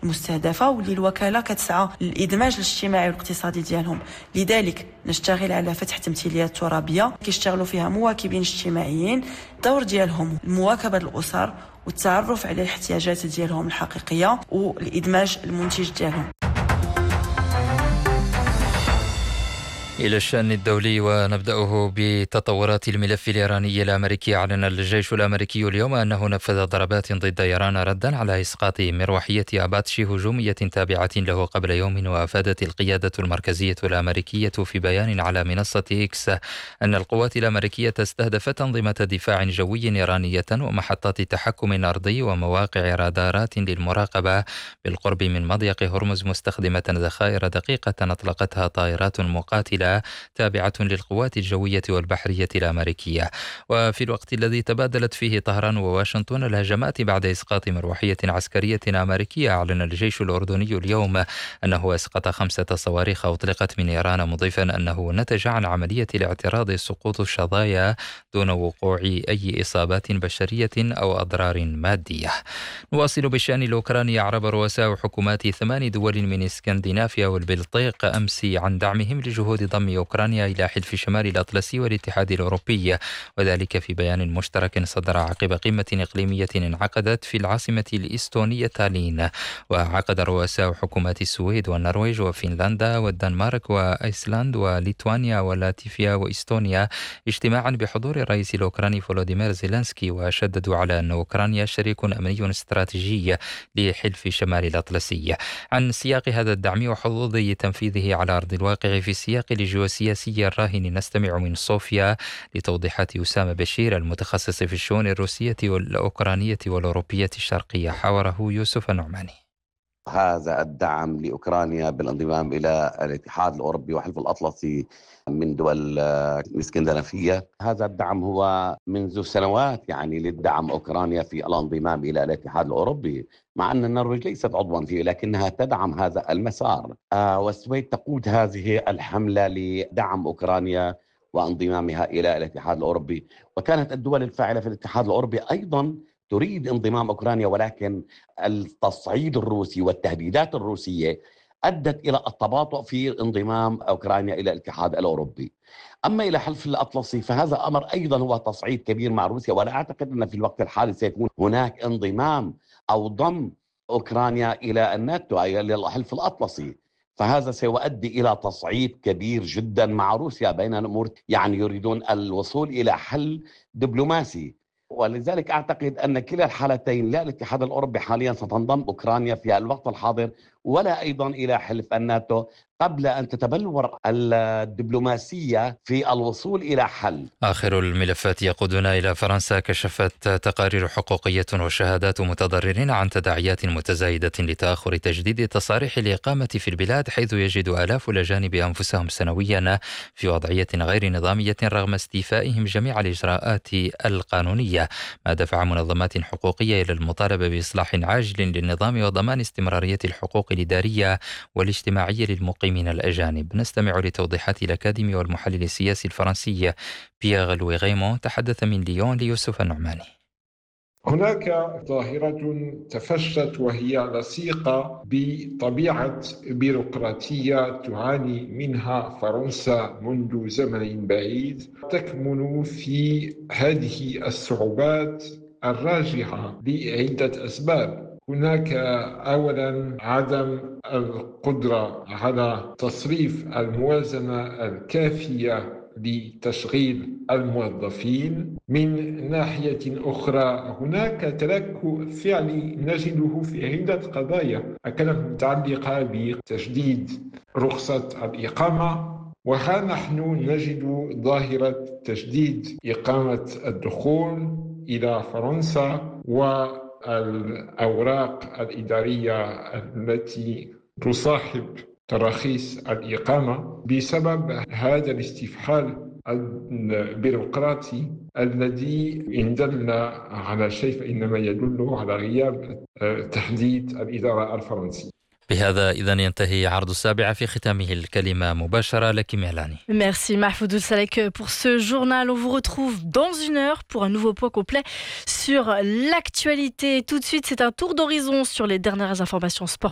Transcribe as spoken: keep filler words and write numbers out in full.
المستهدفة، واللي الوكالة كتسعى للإدماج الاجتماعي والاقتصادي ديالهم. لذلك نشتغل على فتح تمثيليات ترابية كيشتغلوا فيها مواكبين اجتماعيين، الدور ديالهم مواكبة الأسر والتعرف على الاحتياجات ديالهم الحقيقية والإدماج المنتج ديالهم. إلى الشأن الدولي، ونبدأه بتطورات الملف الإيراني الأمريكي. أعلن الجيش الأمريكي اليوم أنه نفذ ضربات ضد إيران ردا على إسقاط مروحية أباتشي هجومية تابعة له قبل يوم. وأفادت القيادة المركزية الأمريكية في بيان على منصة إكس أن القوات الأمريكية استهدفت أنظمة دفاع جوي إيرانية ومحطات تحكم أرضي ومواقع رادارات للمراقبة بالقرب من مضيق هرمز، مستخدمة ذخائر دقيقة أطلقتها طائرات مقاتلة تابعة للقوات الجوية والبحرية الأمريكية. وفي الوقت الذي تبادلت فيه طهران وواشنطن الهجمات بعد إسقاط مروحية عسكرية أمريكية، أعلن الجيش الأردني اليوم أنه أسقط خمسة صواريخ أطلقت من إيران، مضيفا أنه نتج عن عملية الاعتراض سقوط الشظايا دون وقوع أي إصابات بشرية أو أضرار مادية. نواصل بالشأن الأوكراني. أعرب رؤساء حكومات ثمان دول من اسكندنافيا والبلطيق أمس عن دعمهم لجهود ضم أوكرانيا إلى حلف شمال الأطلسي والاتحاد الأوروبي، وذلك في بيان مشترك صدر عقب قمة إقليمية انعقدت في العاصمة الإستونية تالين. وعقد رؤساء حكومات السويد والنرويج وفنلندا والدنمارك وأيسلند وليتوانيا ولاتفيا وإستونيا اجتماعا بحضور الرئيس الأوكراني فولوديمير زيلينسكي، وشددوا على أن أوكرانيا شريك أمني استراتيجي لحلف شمال الأطلسي. عن سياق هذا الدعم وحظوظ تنفيذه على أرض الواقع في سياق الجيوسياسي الراهن، نستمع من صوفيا لتوضيحات أسامة بشير المتخصص في الشؤون الروسية والأوكرانية والأوروبية الشرقية. حاوره يوسف النعماني. هذا الدعم لأوكرانيا بالانضمام إلى الاتحاد الأوروبي وحلف الأطلسي من دول الإسكندنافية، هذا الدعم هو منذ سنوات يعني للدعم أوكرانيا في الانضمام إلى الاتحاد الأوروبي، مع أن النرويج ليست عضوا فيه لكنها تدعم هذا المسار. آه والسويد تقود هذه الحملة لدعم أوكرانيا وانضمامها إلى الاتحاد الأوروبي، وكانت الدول الفاعلة في الاتحاد الأوروبي أيضا تريد انضمام أوكرانيا، ولكن التصعيد الروسي والتهديدات الروسية أدت إلى التباطؤ في انضمام أوكرانيا إلى الاتحاد الأوروبي. أما إلى حلف الأطلسي فهذا أمر أيضا هو تصعيد كبير مع روسيا، ولا أعتقد أن في الوقت الحالي سيكون هناك انضمام أو ضم أوكرانيا إلى الناتو أي إلى الحلف الأطلسي، فهذا سيؤدي إلى تصعيد كبير جدا مع روسيا بين الأمور، يعني يريدون الوصول إلى حل دبلوماسي. ولذلك أعتقد أن كلا الحالتين، لا الاتحاد الأوروبي حاليا ستنضم أوكرانيا في الوقت الحاضر ولا أيضا إلى حلف الناتو قبل أن تتبلور الدبلوماسية في الوصول إلى حل. آخر الملفات يقودنا إلى فرنسا. كشفت تقارير حقوقية وشهادات متضررين عن تداعيات متزايدة لتأخر تجديد تصاريح الإقامة في البلاد، حيث يجد آلاف الأجانب أنفسهم سنويا في وضعية غير نظامية رغم استيفائهم جميع الإجراءات القانونية، ما دفع منظمات حقوقية إلى المطالبة بإصلاح عاجل للنظام وضمان استمرارية الحقوق الإدارية والاجتماعية للمقيمين الأجانب. نستمع لتوضيحات الأكاديمي والمحلل السياسي الفرنسي بيير لوي غيمون، تحدث من ليون ليوسف النعماني. هناك ظاهرة تفشت وهي لصيقة بطبيعة بيروقراطية تعاني منها فرنسا منذ زمن بعيد، تكمن في هذه الصعوبات الراجعة لعدة أسباب. هناك أولا عدم القدرة على تصريف الموازنة الكافية لتشغيل الموظفين. من ناحية أخرى هناك تلكؤ فعلي نجده في عدة قضايا كانت متعلقة بتجديد رخصة الإقامة، وها نحن نجد ظاهرة تجديد إقامة الدخول إلى فرنسا والأوراق الإدارية التي تصاحب تراخيص الإقامة بسبب هذا الاستفحال البيروقراطي الذي إن دل على شيء فإنما يدل على غياب تحديد الإدارة الفرنسية. بهذا إذن ينتهي عرض السابعة، في ختامه الكلمة مباشرة لك ميلاني. Merci Mahfoud Salek pour ce journal. On vous retrouve dans une heure pour un nouveau point complet sur l'actualité. Tout de suite, c'est un tour d'horizon sur les dernières informations sport.